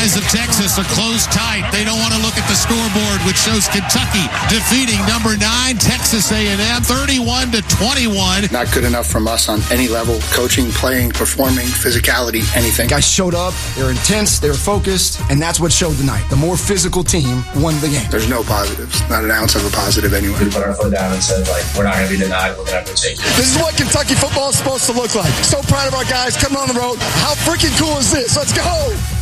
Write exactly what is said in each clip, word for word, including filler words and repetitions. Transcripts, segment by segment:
eyes of Texas are closed tight. They don't want to look at the scoreboard, which shows Kentucky defeating number nine Texas A and M thirty-one to twenty-one. Not good enough from us on any level. Coaching, playing, performing, physicality, anything. Guys showed up. They were intense. They were focused. And that's what showed tonight. The more physical team won the game. There's no positives. Not an ounce of a positive anywhere. We put our foot down and said, like, we're not going to be denied. We're going to have to take it. This is what Kentucky football is supposed to look like. So proud of our guys coming on the road. How freaking cool is this? Let's go.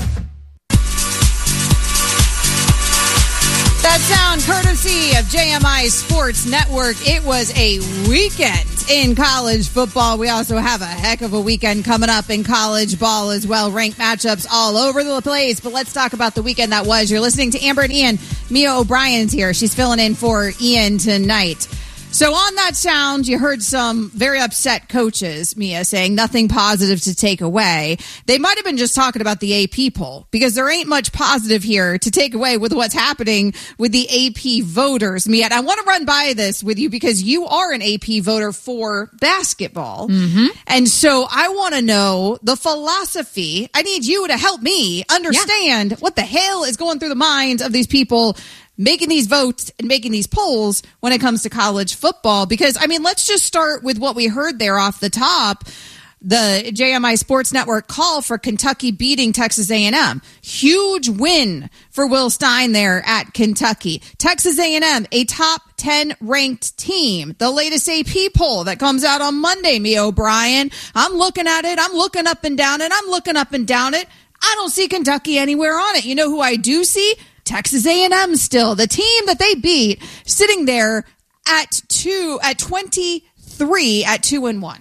That sound courtesy of J M I Sports Network. It was a weekend in college football. We also have a heck of a weekend coming up in college ball as well. Ranked matchups all over the place. But let's talk about the weekend that was. You're listening to Amber and Ian. Mia O'Brien's here. She's filling in for Ian tonight. So on that sound, you heard some very upset coaches, Mia, saying nothing positive to take away. They might have been just talking about the A P poll, because there ain't much positive here to take away with what's happening with the A P voters. Mia, and I want to run by this with you because you are an A P voter for basketball. Mm-hmm. And so I want to know the philosophy. I need you to help me understand yeah. what the hell is going through the minds of these people making these votes and making these polls when it comes to college football. Because, I mean, let's just start with what we heard there off the top. The J M I Sports Network call for Kentucky beating Texas A and M. Huge win for Will Stein there at Kentucky. Texas A and M, a top ten ranked team. The latest A P poll that comes out on Monday, Mia O'Brien. I'm looking at it. I'm looking up and down it. I'm looking up and down it. I don't see Kentucky anywhere on it. You know who I do see? Texas A and M still, the team that they beat, sitting there at two, at twenty-three, at two and one.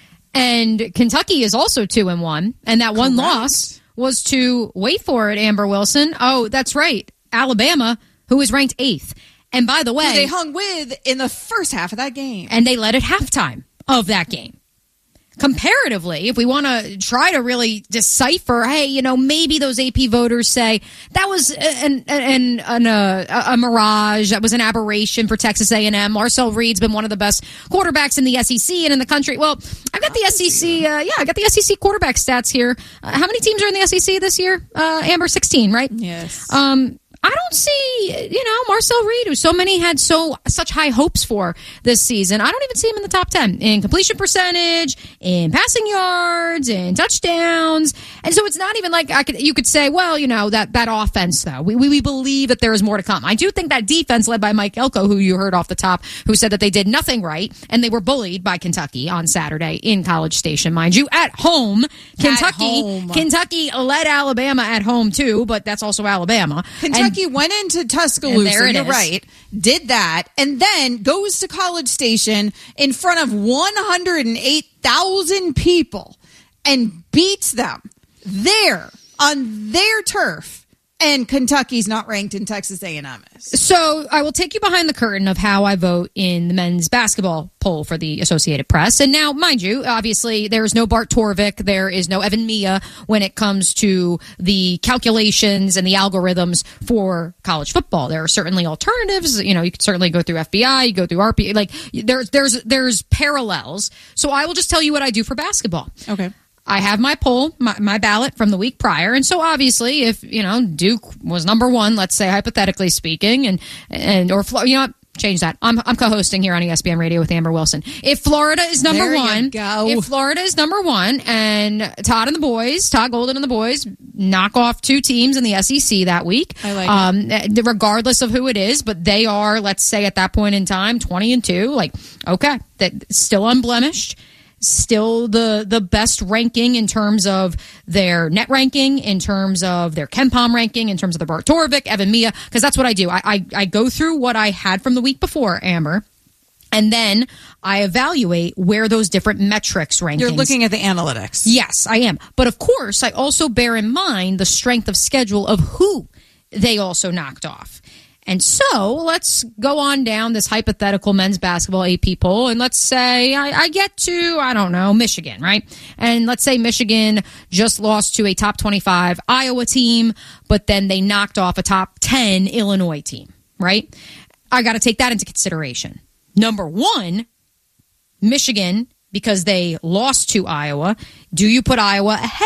And Kentucky is also two and one, and that one Correct. loss was to, wait for it, Amber Wilson. Oh, that's right, Alabama, who is ranked eighth. And by the way, who they hung with in the first half of that game, and they led at halftime of that game. Comparatively, if we want to try to really decipher, hey, you know, maybe those A P voters say that was an, an, an, a, a mirage, that was an aberration for Texas A and M. Marcel Reed's been one of the best quarterbacks in the S E C and in the country. Well, I've got the S E C, uh, yeah, I got the S E C quarterback stats here. Uh, how many teams are in the S E C this year? Uh, Amber, sixteen, right? Yes. Um, I don't see, you know, Marcel Reed, who so many had so such high hopes for this season. I don't even see him in the top ten in completion percentage, in passing yards, in touchdowns. And so it's not even like I could you could say, well, you know, that, that offense, though. We, we we believe that there is more to come. I do think that defense led by Mike Elko, who you heard off the top, who said that they did nothing right, and they were bullied by Kentucky on Saturday in College Station, mind you, at home. Kentucky, at home. Kentucky led Alabama at home, too, but that's also Alabama. Kentucky and, went into Tuscaloosa, you're is. right, did that, and then goes to College Station in front of one hundred eight thousand people and beats them there on their turf. And Kentucky's not ranked in Texas A and M is. So I will take you behind the curtain of how I vote in the men's basketball poll for the Associated Press. And now, mind you, obviously, there is no Bart Torvik. There is no Evan Mia when it comes to the calculations and the algorithms for college football. There are certainly alternatives. You know, you could certainly go through F B I, you go through R P. Like, there's, there's, there's parallels. So I will just tell you what I do for basketball. Okay. I have my poll, my, my ballot from the week prior. And so obviously if, you know, Duke was number one, let's say hypothetically speaking, and, and, or, you know what, change that. I'm, I'm co-hosting here on E S P N Radio with Amber Wilson. If Florida is number there one, you go. if Florida is number one and Todd and the boys, Todd Golden and the boys knock off two teams in the S E C that week, I like um, it. regardless of who it is, but they are, let's say at that point in time, twenty and two, like, okay, that still unblemished. Still the the best ranking in terms of their net ranking, in terms of their KenPom ranking, in terms of the Bart Torvik, Evan Mia, because that's what I do. I, I I go through what I had from the week before, Amber, and then I evaluate where those different metrics rank. You're looking at the analytics. Yes, I am. But of course, I also bear in mind the strength of schedule of who they also knocked off. And so let's go on down this hypothetical men's basketball A P poll, and let's say I, I get to, I don't know, Michigan, right? And let's say Michigan just lost to a top twenty-five Iowa team, but then they knocked off a top ten Illinois team, right? I got to take that into consideration. Number one, Michigan, because they lost to Iowa, do you put Iowa ahead of them?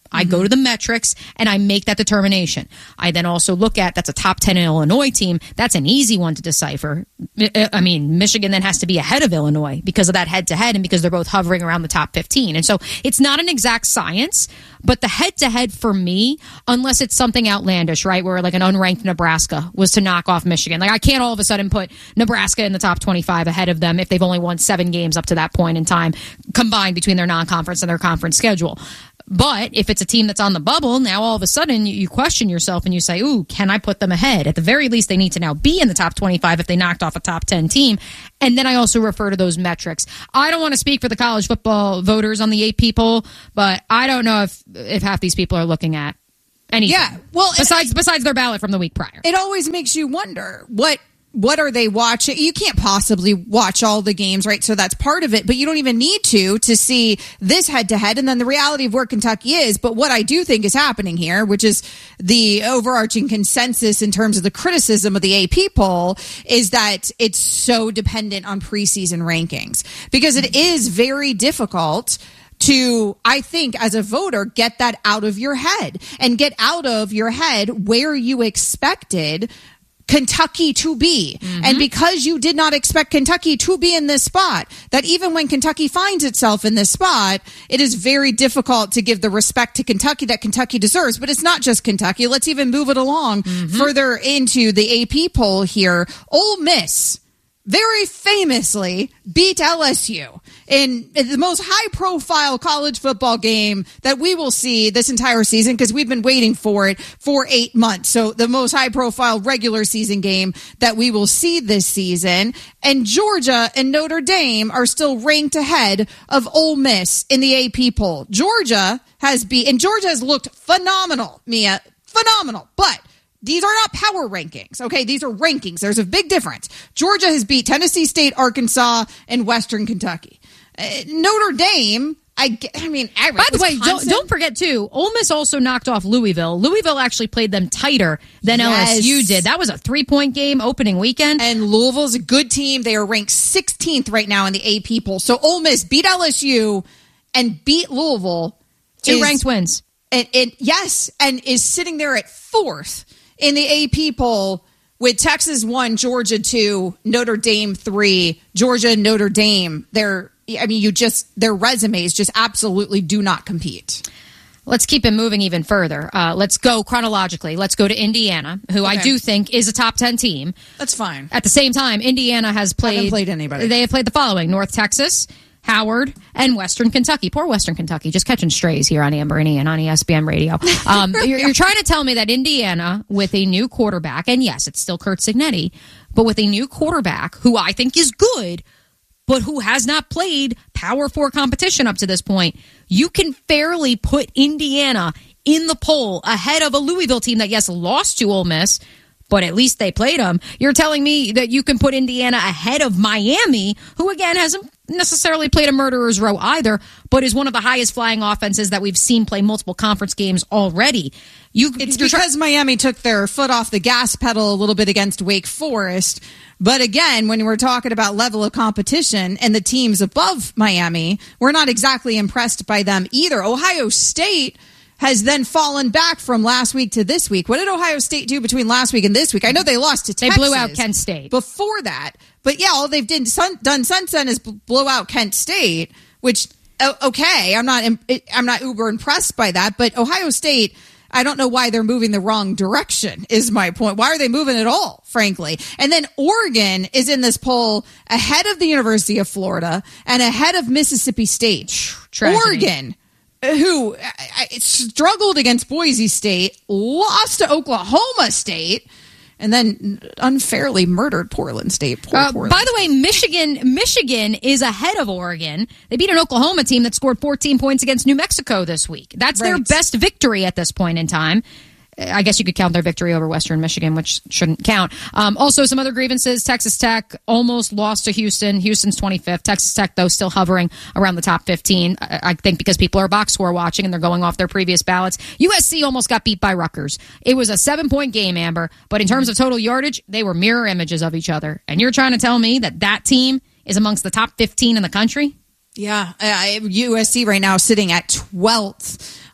I mm-hmm. go to the metrics and I make that determination. I then also look at, that's a top ten Illinois team. That's an easy one to decipher. I mean, Michigan then has to be ahead of Illinois because of that head-to-head and because they're both hovering around the top fifteen. And so it's not an exact science, but the head-to-head for me, unless it's something outlandish, right, where like an unranked Nebraska was to knock off Michigan. Like I can't all of a sudden put Nebraska in the top twenty-five ahead of them if they've only won seven games up to that point in time combined between their non-conference and their conference schedule. But if it's a team that's on the bubble, now all of a sudden you, you question yourself and you say, ooh, can I put them ahead? At the very least, they need to now be in the top twenty-five if they knocked off a top ten team. And then I also refer to those metrics. I don't want to speak for the college football voters on the A P poll, but I don't know if, if half these people are looking at anything. Yeah, well, besides, besides their ballot from the week prior. It always makes you wonder, what What are they watching? You can't possibly watch all the games, right? So that's part of it, but you don't even need to to see this head-to-head and then the reality of where Kentucky is. But what I do think is happening here, which is the overarching consensus in terms of the criticism of the A P poll, is that it's so dependent on preseason rankings because it is very difficult to, I think, as a voter, get that out of your head and get out of your head where you expected Kentucky to be. Mm-hmm. And because you did not expect Kentucky to be in this spot, that even when Kentucky finds itself in this spot, it is very difficult to give the respect to Kentucky that Kentucky deserves. But it's not just Kentucky. Let's even move it along mm-hmm. further into the A P poll here. Ole Miss very famously beat L S U in the most high-profile college football game that we will see this entire season because we've been waiting for it for eight months. So the most high-profile regular season game that we will see this season. And Georgia and Notre Dame are still ranked ahead of Ole Miss in the A P poll. Georgia has beat, and Georgia has looked phenomenal, Mia, phenomenal, but these are not power rankings, okay? These are rankings. There's a big difference. Georgia has beat Tennessee State, Arkansas, and Western Kentucky. Uh, Notre Dame, I, I mean, I, by the way, don't, don't forget, too, Ole Miss also knocked off Louisville. Louisville actually played them tighter than yes. L S U did. That was a three-point game opening weekend. And Louisville's a good team. They are ranked sixteenth right now in the A P poll. So Ole Miss beat L S U and beat Louisville. Two is, ranked wins. And, and yes, and is sitting there at fourth in the A P poll with Texas one, Georgia two, Notre Dame three, Georgia and Notre Dame. They're, I mean, you just, their resumes just absolutely do not compete. Let's keep it moving even further. Uh, let's go chronologically. Let's go to Indiana, who okay. I do think is a top ten team. That's fine. At the same time, Indiana has played, haven't played anybody. They have played the following: North Texas, Howard, and Western Kentucky. Poor Western Kentucky, just catching strays here on Amber and Ian on E S P N Radio. Um, you're, you're trying to tell me that Indiana, with a new quarterback, and yes, it's still Curt Cignetti, but with a new quarterback who I think is good, but who has not played Power Four competition up to this point, you can fairly put Indiana in the poll ahead of a Louisville team that, yes, lost to Ole Miss, but at least they played them. You're telling me that you can put Indiana ahead of Miami, who, again, hasn't necessarily played a murderer's row either, but is one of the highest flying offenses that we've seen play multiple conference games already. You, it's because try- Miami took their foot off the gas pedal a little bit against Wake Forest. But again, when we're talking about level of competition and the teams above Miami, we're not exactly impressed by them either. Ohio State has then fallen back from last week to this week. What did Ohio State do between last week and this week? I know they lost to Texas. They blew out Kent State. Before that. But yeah, all they've done, done since then is blow out Kent State, which, okay, I'm not, I'm not uber impressed by that. But Ohio State, I don't know why they're moving the wrong direction, is my point. Why are they moving at all, frankly? And then Oregon is in this poll ahead of the University of Florida and ahead of Mississippi State. Tragedy. Oregon, who struggled against Boise State, lost to Oklahoma State, and then unfairly murdered Portland State. Poor uh, Portland by the way, Michigan Michigan is ahead of Oregon. They beat an Oklahoma team that scored fourteen points against New Mexico this week. That's right. Their best victory at this point in time. I guess you could count their victory over Western Michigan, which shouldn't count. Um, also, some other grievances. Texas Tech almost lost to Houston. Houston's twenty-fifth. Texas Tech, though, still hovering around the top fifteen. I, I think because people are box score watching and they're going off their previous ballots. U S C almost got beat by Rutgers. It was a seven-point game, Amber. But in terms of total yardage, they were mirror images of each other. And you're trying to tell me that that team is amongst the top fifteen in the country? Yeah. Uh, U S C right now sitting at twelfth.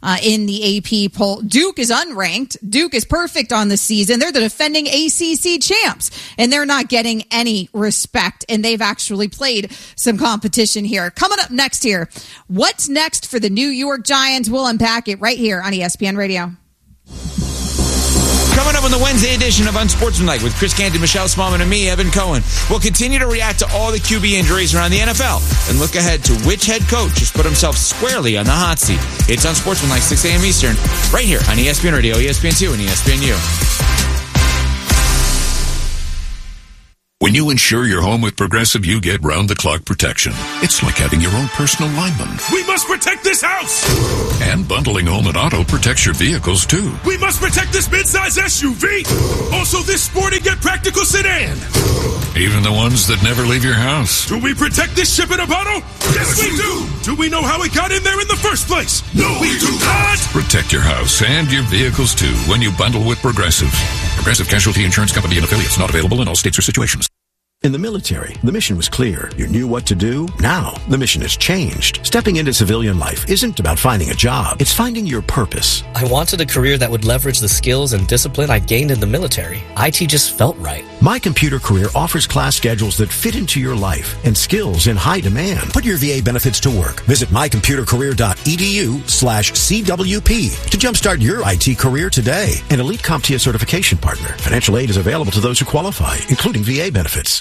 uh, in the A P poll. Duke is unranked. Duke is perfect on the season. They're the defending A C C champs, and they're not getting any respect, and they've actually played some competition here. Coming up next here, what's next for the New York Giants? We'll unpack it right here on E S P N Radio. Coming up on the Wednesday edition of Unsportsmanlike with Chris Canty, Michelle Smallman, and me, Evan Cohen. We'll continue to react to all the Q B injuries around the N F L and look ahead to which head coach has put himself squarely on the hot seat. It's Unsportsmanlike, six a.m. Eastern, right here on E S P N Radio, E S P N two, and E S P N U. When you insure your home with Progressive, you get round-the-clock protection. It's like having your own personal lineman. We must protect this house! And bundling home and auto protects your vehicles, too. We must protect this midsize S U V! Also this sporty yet practical sedan! Even the ones that never leave your house. Do we protect this ship in a bottle? Yes, we do! Do we know how it got in there in the first place? No, we do not! Protect your house and your vehicles, too, when you bundle with Progressive. Progressive Casualty Insurance Company and affiliates, not available in all states or situations. In the military, the mission was clear. You knew what to do. Now, the mission has changed. Stepping into civilian life isn't about finding a job. It's finding your purpose. I wanted a career that would leverage the skills and discipline I gained in the military. I T just felt right. My Computer Career offers class schedules that fit into your life and skills in high demand. Put your V A benefits to work. Visit mycomputercareer.edu slash CWP to jumpstart your I T career today. An elite CompTIA certification partner. Financial aid is available to those who qualify, including V A benefits.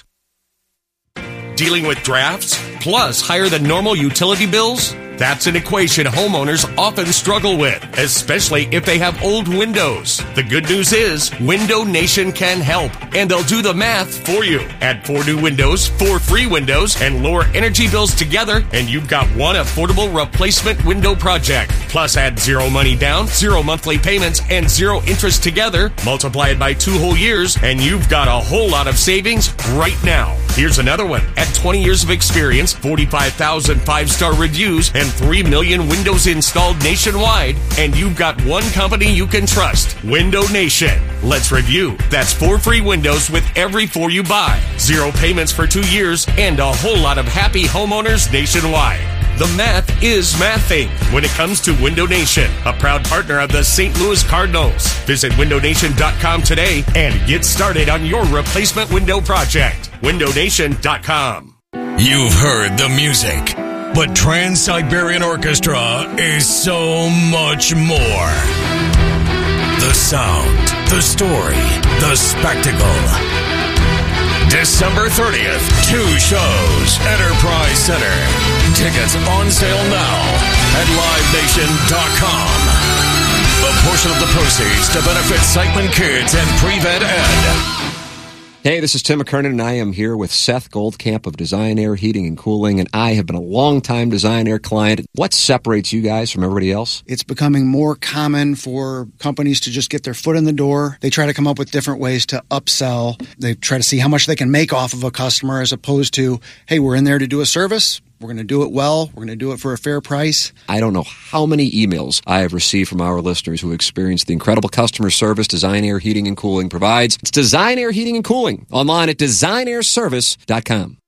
Dealing with drafts, plus higher than normal utility bills? That's an equation homeowners often struggle with, especially if they have old windows. The good news is, Window Nation can help, and they'll do the math for you. Add four new windows, four free windows, and lower energy bills together, and you've got one affordable replacement window project. Plus add zero money down, zero monthly payments, and zero interest together. Multiply it by two whole years, and you've got a whole lot of savings right now. Here's another one. At twenty years of experience, forty-five thousand five-star reviews, and three million windows installed nationwide, and you've got one company you can trust, Window Nation. Let's review. That's four free windows with every four you buy, zero payments for two years, and a whole lot of happy homeowners nationwide. The math is mathing when it comes to Window Nation, a proud partner of the Saint Louis Cardinals. Visit window nation dot com today and get started on your replacement window project. window nation dot com. You've heard the music, but Trans-Siberian Orchestra is so much more. The sound, the story, the spectacle. December thirtieth, two shows, Enterprise Center. Tickets on sale now at live nation dot com. A portion of the proceeds to benefit Siteman Kids and Pre-Vet Ed. Hey, this is Tim McKernan, and I am here with Seth Goldcamp of Design Air Heating and Cooling, and I have been a long-time Design Air client. What separates you guys from everybody else? It's becoming more common for companies to just get their foot in the door. They try to come up with different ways to upsell. They try to see how much they can make off of a customer as opposed to, hey, we're in there to do a service. We're going to do it well. We're going to do it for a fair price. I don't know how many emails I have received from our listeners who experienced the incredible customer service Design Air Heating and Cooling provides. It's Design Air Heating and Cooling online at design air service dot com.